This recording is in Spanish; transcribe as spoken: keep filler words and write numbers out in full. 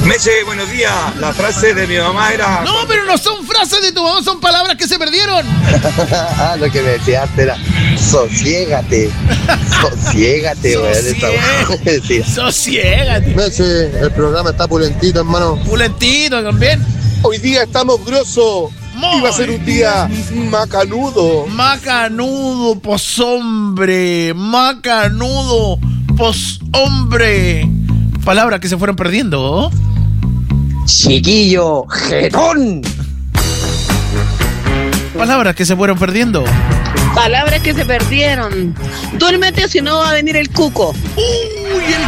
Meche, buenos días. La frase de mi mamá era... No, pero no son frases de tu mamá, son palabras que se perdieron. Ah, lo que me decía antes era sosiégate. Sosiégate, weón. Sosiégate. Meche, el programa está pulentito, hermano. Pulentito también. Hoy día estamos grosos. Iba a ser un día macanudo. Macanudo, pos hombre. Macanudo, pos hombre. Palabras que se fueron perdiendo. Chiquillo, jetón. Palabras que se fueron perdiendo. Palabras que se perdieron. Duérmete, si no va a venir el cuco. Uy, el